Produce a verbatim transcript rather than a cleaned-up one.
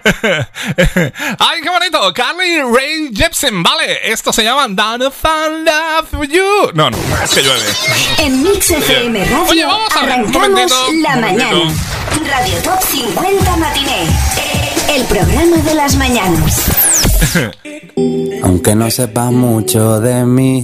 ¡Ay, qué bonito! Carly Rae Jepsen, vale. Esto se llama Don't Find Love For You. No, no, es que llueve. En Mix F M Radio. Oye, vamos a ver, arrancamos un momentito, la un mañana. momentito. Radio Top cincuenta Matiné. El programa de las mañanas. Aunque no sepas mucho de mí,